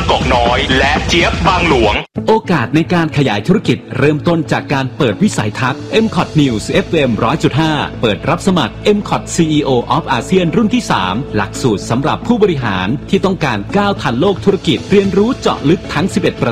กอกน้อยและเจี๊ยบบางหลวงโอกาสในการขยายธุรกิจเริ่มต้นจากการเปิดวิสัยทัศน์ MCOT News FM 100.5 เปิดรับสมัคร MCOT CEO of ASEAN รุ่นที่ 3 หลักสูตรสำหรับผู้บริหารที่ต้องการก้าวทันโลกธุรกิจเรียนรู้เจาะลึกทั้ง 11 ประ